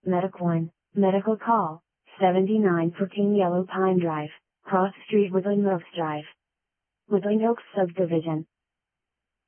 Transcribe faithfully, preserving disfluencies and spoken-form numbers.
Medicoin, Medical Call, seventy-nine fourteen Yellow Pine Drive, Cross Street, Woodland Oaks Drive. Woodland Oaks Subdivision,